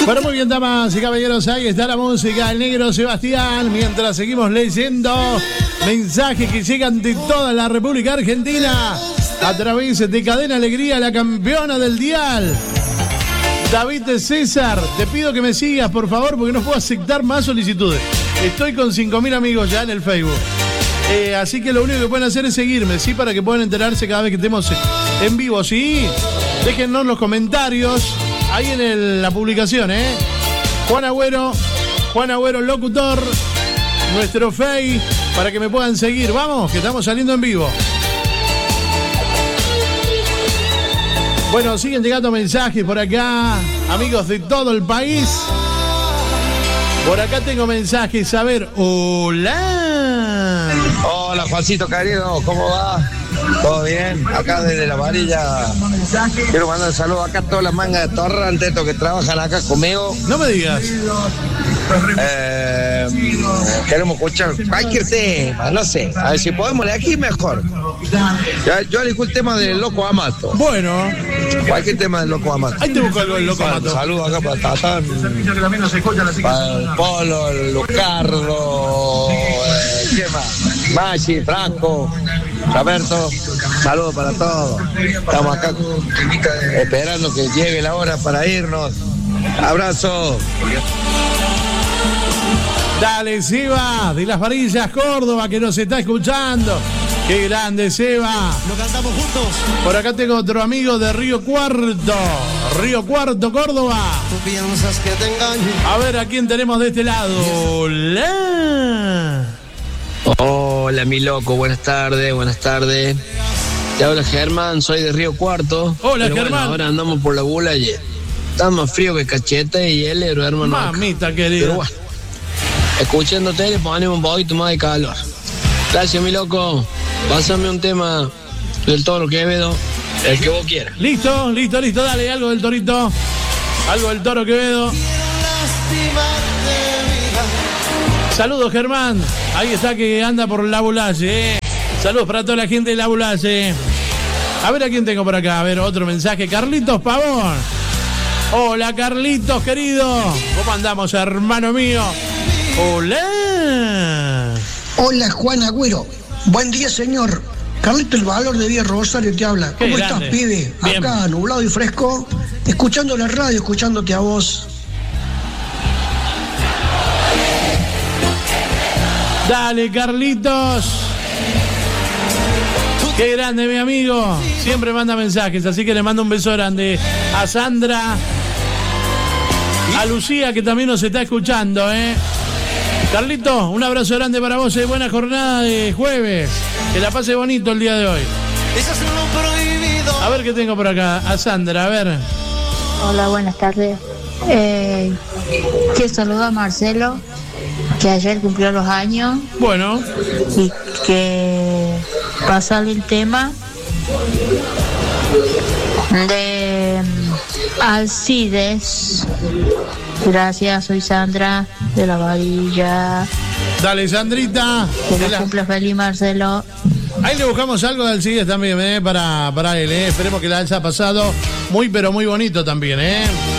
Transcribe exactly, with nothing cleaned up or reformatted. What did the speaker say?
Bueno, muy bien, damas y caballeros, ahí está la música, el negro Sebastián, mientras seguimos leyendo mensajes que llegan de toda la República Argentina a través de Cadena Alegría, la campeona del dial. David de César, te pido que me sigas, por favor, porque no puedo aceptar más solicitudes. Estoy con cinco mil amigos ya en el Facebook. Eh, así que lo único que pueden hacer es seguirme, ¿sí? Para que puedan enterarse cada vez que estemos en vivo, ¿sí? Déjennos los comentarios ahí en el, la publicación, ¿eh? Juan Agüero, Juan Agüero, locutor, nuestro Face, para que me puedan seguir. Vamos, que estamos saliendo en vivo. Bueno, siguen llegando mensajes por acá, amigos de todo el país. Por acá tengo mensajes, a ver, hola. Hola Juancito querido, ¿cómo va? ¿Todo bien? Acá desde la varilla. Quiero mandar un saludo acá a todas las mangas de torrante estos que trabajan acá conmigo. No me digas. Eh, queremos escuchar cualquier tema, no sé. A ver si podemos elegir mejor. Ya, yo elijo el tema del Loco Amato. Bueno. Cualquier tema del Loco Amato. Ahí te busco algo del Loco Amato. Saludos acá para Tatán, para el Polo, el Lucardo, eh, ¿qué más? Maggi, Franco, Roberto, saludos para todos. Estamos acá esperando que llegue la hora para irnos. Abrazo. Dale, Seba, de las Varillas, Córdoba, que nos está escuchando. Qué grande, Seba. Lo cantamos juntos. Por acá tengo otro amigo de Río Cuarto. Río Cuarto, Córdoba. Tú piensas que te engaño. A ver, ¿a quién tenemos de este lado? Hola. Hola, mi loco, buenas tardes, buenas tardes. Te habla Germán, soy de Río Cuarto. Hola, pero Germán. Bueno, ahora andamos por la bula y está más frío que cachete y el héroe, hermano. Mamita querida. Pero bueno, escuchándote le ponemos un poquito más de calor. Gracias, mi loco. Pásame un tema del Toro Quevedo, el que vos quieras. Listo, listo, listo, dale, algo del Torito. Algo del Toro Quevedo. Saludos, Germán. Ahí está que anda por la Bulalle, ¿eh? Saludos para toda la gente de la Bulalle. A ver a quién tengo por acá. A ver, otro mensaje. Carlitos Pavón. Hola, Carlitos, querido. ¿Cómo andamos, hermano mío? Hola. Hola, Juan Agüero. Buen día, señor. Carlito, el valor de Vía Rosario te habla. ¿Cómo Qué estás, grande. pibe? Bien. Acá, nublado y fresco, escuchando la radio, escuchándote a vos. Dale, Carlitos. Qué grande, mi amigo. Siempre manda mensajes, así que le mando un beso grande a Sandra, a Lucía, que también nos está escuchando, ¿eh? Carlito, un abrazo grande para vos y buena jornada de jueves. Que la pase bonito el día de hoy. A ver qué tengo por acá. A Sandra, a ver. Hola, buenas tardes. Eh, quiero saludar a Marcelo, que ayer cumplió los años. Bueno. Y que pasarle el tema de Alcides. Gracias, soy Sandra de la Varilla. Dale, Sandrita. Que lo cumpla feliz, Marcelo. Ahí le buscamos algo de Alcides también, ¿eh? Para, para él, ¿eh? Esperemos que la haya pasado muy, pero muy bonito también, ¿eh?